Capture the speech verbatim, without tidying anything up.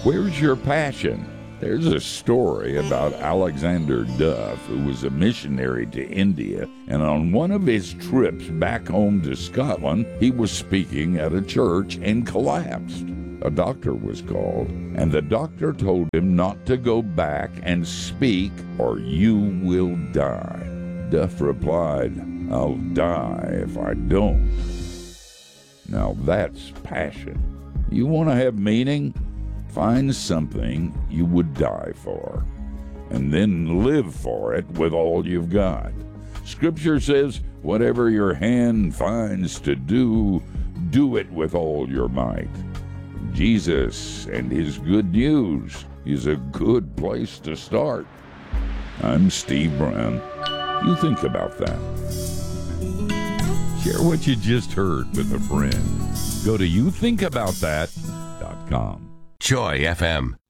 Where's your passion? There's a story about Alexander Duff, who was a missionary to India, and on one of his trips back home to Scotland, he was speaking at a church and collapsed. A doctor was called, and the doctor told him not to go back and speak, or you will die. Duff replied, I'll die if I don't. Now that's passion. You want to have meaning? Find something you would die for, and then live for it with all you've got. Scripture says, whatever your hand finds to do, do it with all your might. Jesus and his good news is a good place to start. I'm Steve Brown. You think about that. Share what you just heard with a friend. Go to you think about that dot com. Joy F M.